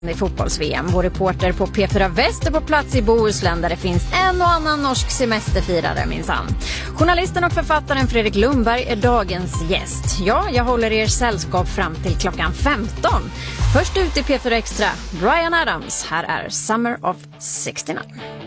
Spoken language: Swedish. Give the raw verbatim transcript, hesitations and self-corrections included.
i fotbolls-V M. Vår reporter på P fyra Väst är på plats i Bohuslän där det finns en och annan norsk semesterfirare minsann. Journalisten och författaren Fredrik Lundberg är dagens gäst. Ja, jag håller er sällskap fram till klockan femton. Först ut i P fyra Extra, Bryan Adams. Här är Summer of sextionio.